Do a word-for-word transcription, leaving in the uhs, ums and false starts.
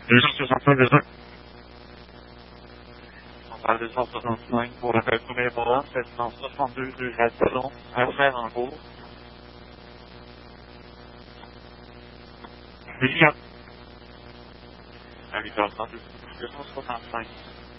deux cent soixante-cinq, deux cents. On parle deux cent soixante-cinq pour l'appel premier bord, sept cent soixante-deux, deux Salon, à faire en cours. Délicat. À huit heures trente, deux cent soixante-cinq.